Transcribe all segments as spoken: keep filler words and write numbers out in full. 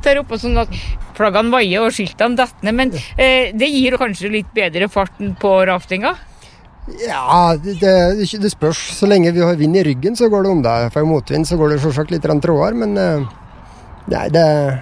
her oppe, sånn at flaggene vaier og skiltene detter ned, men eh, det gir kanskje litt bedre farten på raftinga? Ja, det, det spørs. Så lenge vi har vind i ryggen, så går det om det. For motvind så går det selvsagt litt trådere, men eh, nei, det,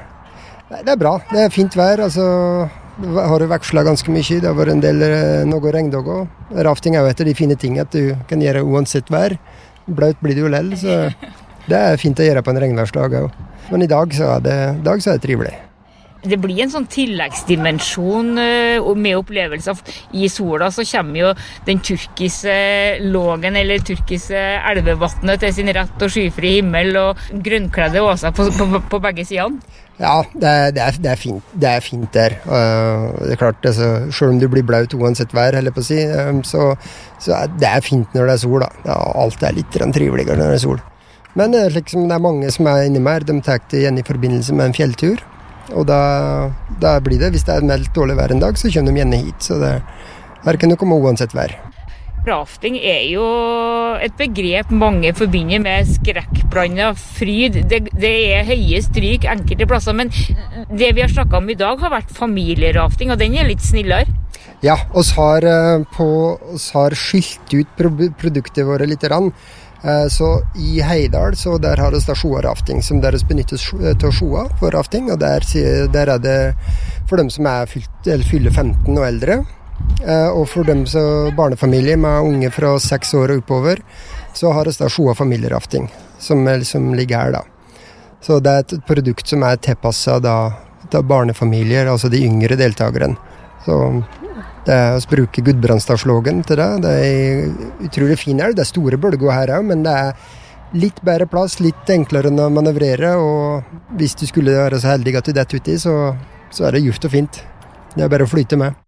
det er bra. Det er fint vær, altså har det vekslet ganske mye. Det har vært en del noe regndag også. Rafting er jo etter de fine tingene at du kan gjøre uansett vær. Blaut blir det jo lell, så det er fint å gjøre på en regnværsdag også. Men i dag så er det, dag så er det trivelig. Det blir en sånn tilleggsdimensjon med opplevelser. I sola så kommer jo den turkise lågen eller turkise elvevattnet til sin rett og skyfri himmel og grønnkledde åser på, på, på begge sidene. Ja, det er, det, er, det, er fint, det er fint der. Uh, det er klart, altså, selv om du blir blaut uansett vær, heller på å si, um, så, så er det er fint når det er sol. Da. Ja, alt er litt triveligere når det er sol. Men uh, liksom, det er mange som er inni mer, de tar det igjen i forbindelse med en fjelltur. Og da, da blir det, hvis det er meldt dårlig vær en dag, så kommer de gjerne hit. Så det, her kan du komme uansett vær. Rafting er jo et begrep mange forbinder med skrekkblandet fryd. Det, det er høye stryk enkelte plasser, men det vi har snakket om i dag har vært familierafting, og den er litt snillere. Ja, oss har, på, oss har skilt ut produktet våre litt rann. Så i Heidal, så der har vi da Sjoa-rafting, som der benyttes til Sjoa for rafting, og der, der er det for dem som er fylt, eller fyller femten og eldre. Og for dem som barnefamilie med unge fra seks år og oppover, så har vi da Sjoa familierafting, som, som ligger her da. Så det er et produkt som er tilpasset da, da barnefamilier, altså de yngre deltakerne. Så det er å bruke Gudbrandstadslågen til det. Det er utrolig fin her. Det er store bølger her også, men det er litt bedre plass, litt enklere å manøvrere, og hvis du skulle være så heldig at du detter uti, så, så er det just og fint. Det er bare å flyte med.